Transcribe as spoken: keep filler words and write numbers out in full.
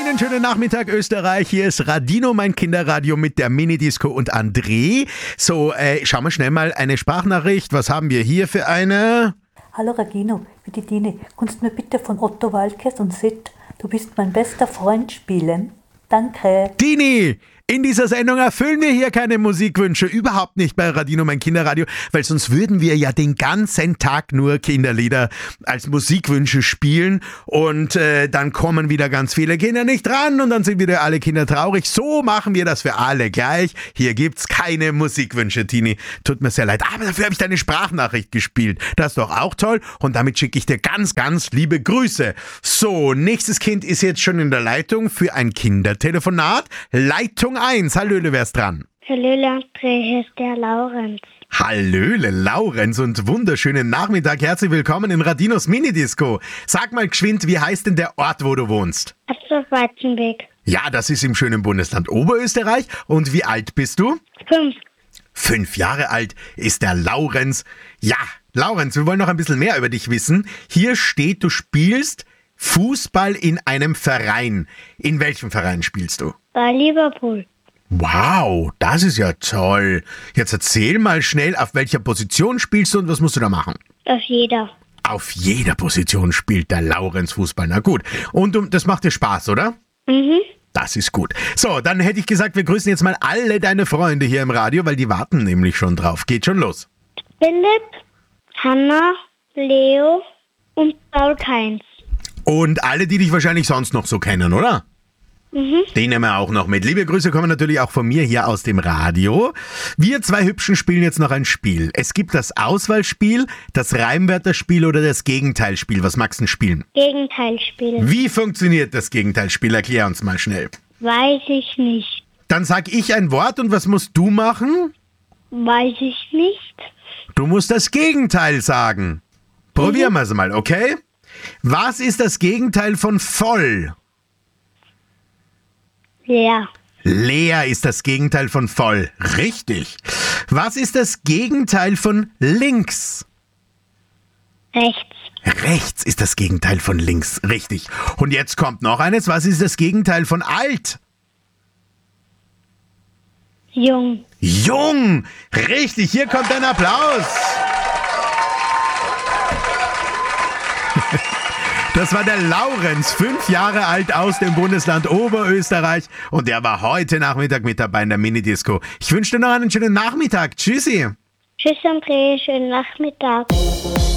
Einen schönen Nachmittag, Österreich. Hier ist Radino, mein Kinderradio mit der Minidisco und André. So, äh, schauen wir schnell mal eine Sprachnachricht. Was haben wir hier für eine? Hallo Radino, wie die Dine. Kannst du mir bitte von Otto Walkes und Sid, du bist mein bester Freund, spielen? Danke. Dini! In dieser Sendung erfüllen wir hier keine Musikwünsche, überhaupt nicht bei Radino, mein Kinderradio, weil sonst würden wir ja den ganzen Tag nur Kinderlieder als Musikwünsche spielen und äh, dann kommen wieder ganz viele Kinder nicht dran und dann sind wieder alle Kinder traurig. So machen wir das für alle gleich. Hier gibt's keine Musikwünsche, Tini. Tut mir sehr leid, aber dafür habe ich deine Sprachnachricht gespielt. Das ist doch auch toll und damit schicke ich dir ganz, ganz liebe Grüße. So, nächstes Kind ist jetzt schon in der Leitung für ein Kindertelefonat. Leitung eins. Hallöle, wer ist dran? Hallöle, André, hier ist der Laurenz. Hallöle, Laurenz und wunderschönen Nachmittag. Herzlich willkommen in Radinos Minidisco. Sag mal geschwind, wie heißt denn der Ort, wo du wohnst? Weizenweg. Ja, das ist im schönen Bundesland Oberösterreich. Und wie alt bist du? Fünf. Fünf Jahre alt ist der Laurenz. Ja, Laurenz, wir wollen noch ein bisschen mehr über dich wissen. Hier steht, du spielst Fußball in einem Verein. In welchem Verein spielst du? Bei Liverpool. Wow, das ist ja toll. Jetzt erzähl mal schnell, auf welcher Position spielst du und was musst du da machen? Auf jeder. Auf jeder Position spielt der Laurenz Fußball. Na gut. Und um, das macht dir Spaß, oder? Mhm. Das ist gut. So, dann hätte ich gesagt, wir grüßen jetzt mal alle deine Freunde hier im Radio, weil die warten nämlich schon drauf. Geht schon los. Philipp, Hanna, Leo und Paul Kainz. Und alle, die dich wahrscheinlich sonst noch so kennen, oder? Mhm. Den nehmen wir auch noch mit. Liebe Grüße kommen natürlich auch von mir hier aus dem Radio. Wir zwei Hübschen spielen jetzt noch ein Spiel. Es gibt das Auswahlspiel, das Reimwörterspiel oder das Gegenteilspiel. Was magst du denn spielen? Gegenteilspiel. Wie funktioniert das Gegenteilspiel? Erklär uns mal schnell. Weiß ich nicht. Dann sag ich ein Wort und was musst du machen? Weiß ich nicht. Du musst das Gegenteil sagen. Probieren wir es mal, okay? Was ist das Gegenteil von voll? Leer. Leer ist das Gegenteil von voll. Richtig. Was ist das Gegenteil von links? Rechts. Rechts ist das Gegenteil von links. Richtig. Und jetzt kommt noch eines. Was ist das Gegenteil von alt? Jung. Jung. Richtig. Hier kommt ein Applaus. Das war der Laurenz, fünf Jahre alt aus dem Bundesland Oberösterreich und der war heute Nachmittag mit dabei in der Minidisco. Ich wünsche dir noch einen schönen Nachmittag. Tschüssi. Tschüss, André. Schönen Nachmittag.